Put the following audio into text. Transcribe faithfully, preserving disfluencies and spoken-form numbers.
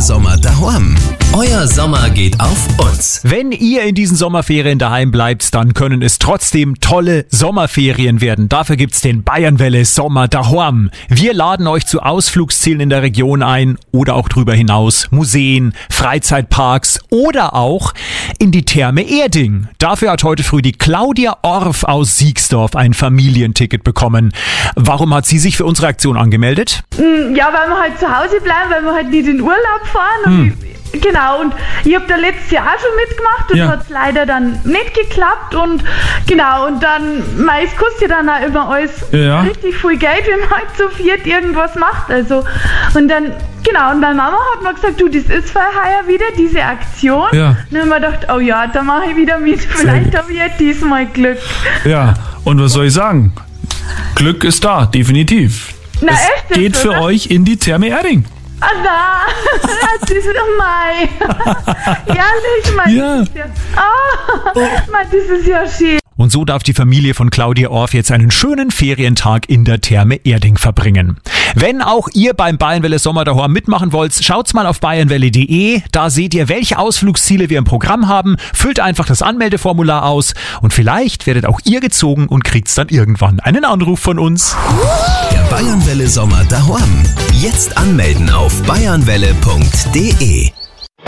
Sommer daheim. Euer Sommer geht auf uns. Wenn ihr in diesen Sommerferien daheim bleibt, dann können es trotzdem tolle Sommerferien werden. Dafür gibt's den Bayernwelle Sommer daheim. Wir laden euch zu Ausflugszielen in der Region ein oder auch drüber hinaus. Museen, Freizeitparks oder auch in die Therme Erding. Dafür hat heute früh die Claudia Orff aus Siegsdorf ein Familienticket bekommen. Warum hat sie sich für unsere Aktion angemeldet? Ja, weil wir halt zu Hause bleiben, weil wir halt nicht in Urlaub fahren. Und Hm. ich, genau, und ich habe da letztes Jahr auch schon mitgemacht und Ja. hat es leider dann nicht geklappt. Und genau, und dann, mei, es kostet ja dann auch immer alles Ja. richtig viel Geld, wenn man halt zu viert irgendwas macht. Also, und dann, genau, und meine Mama hat mir gesagt, du, das ist für heuer wieder diese Aktion. Ja. Und dann haben wir gedacht, oh ja, da mache ich wieder mit. Vielleicht habe ich ja diesmal Glück. Ja, und was soll ich sagen? Glück ist da, definitiv. Na, es echt jetzt, geht für oder? euch in die Therme Erding. Ah, na, das ist doch mein. Ehrlich, mein. Ja. Das ist ja, oh, Mann, das ist ja schön. Und so darf die Familie von Claudia Orff jetzt einen schönen Ferientag in der Therme Erding verbringen. Wenn auch ihr beim Bayernwelle Sommer daheim mitmachen wollt, schaut's mal auf bayernwelle punkt de. Da seht ihr, welche Ausflugsziele wir im Programm haben. Füllt einfach das Anmeldeformular aus und vielleicht werdet auch ihr gezogen und kriegt's dann irgendwann einen Anruf von uns. Der Bayernwelle Sommer daheim. Jetzt anmelden auf bayernwelle punkt de.